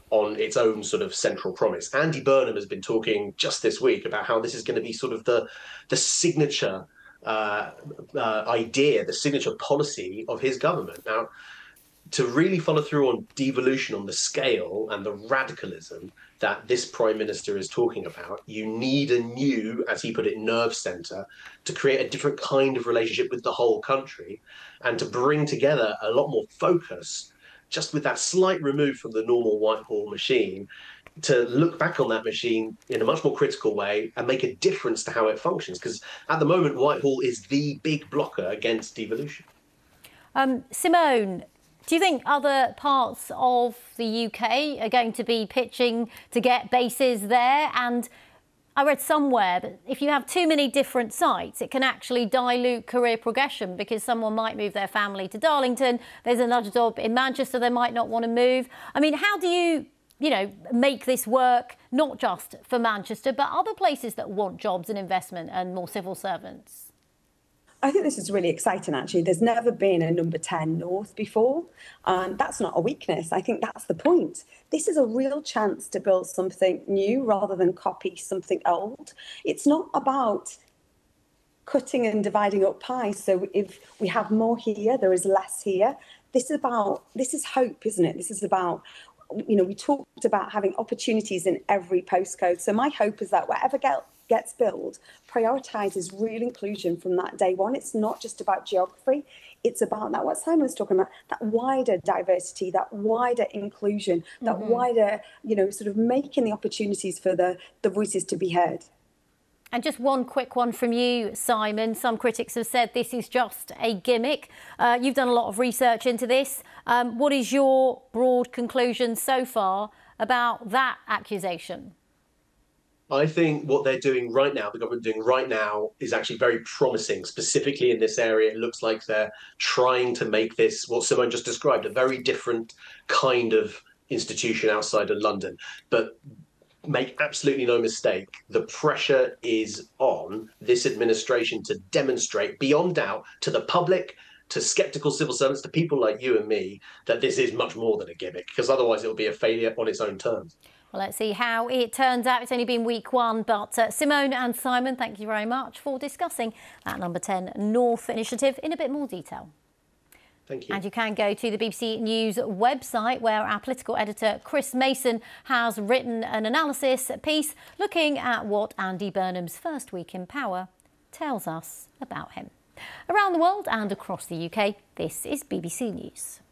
on its own sort of central promise. Andy Burnham has been talking just this week about how this is going to be sort of the signature idea, the signature policy of his government. Now, to really follow through on devolution on the scale and the radicalism that this prime minister is talking about, you need a new, as he put it, nerve center to create a different kind of relationship with the whole country and to bring together a lot more focus, just with that slight remove from the normal Whitehall machine, to look back on that machine in a much more critical way and make a difference to how it functions. Because at the moment, Whitehall is the big blocker against devolution. Simone, do you think other parts of the UK are going to be pitching to get bases there? And I read somewhere that if you have too many different sites, it can actually dilute career progression because someone might move their family to Darlington. There's another job in Manchester they might not want to move. I mean, how do you make this work, not just for Manchester, but other places that want jobs and investment and more civil servants? I think this is really exciting, actually. There's never been a number 10 North before. That's not a weakness. I think that's the point. This is a real chance to build something new rather than copy something old. It's not about cutting and dividing up pies. So if we have more here, there is less here. This is hope, isn't it? This is about, we talked about having opportunities in every postcode. So my hope is that whatever gets built prioritises real inclusion from that day one. It's not just about geography. It's about that, what Simon was talking about, that wider diversity, that wider inclusion, that wider, sort of making the opportunities for the voices to be heard. And just one quick one from you, Simon. Some critics have said this is just a gimmick. You've done a lot of research into this. What is your broad conclusion so far about that accusation? I think what they're doing right now, the government doing right now, is actually very promising. Specifically in this area, it looks like they're trying to make this, what Simone just described, a very different kind of institution outside of London. But make absolutely no mistake, the pressure is on this administration to demonstrate beyond doubt to the public, to sceptical civil servants, to people like you and me, that this is much more than a gimmick, because otherwise it'll be a failure on its own terms. Well, let's see how it turns out. It's only been week one, but Simone and Simon, thank you very much for discussing that number 10 North initiative in a bit more detail. Thank you. And you can go to the BBC News website, where our political editor Chris Mason has written an analysis piece looking at what Andy Burnham's first week in power tells us about him. Around the world and across the UK, this is BBC News.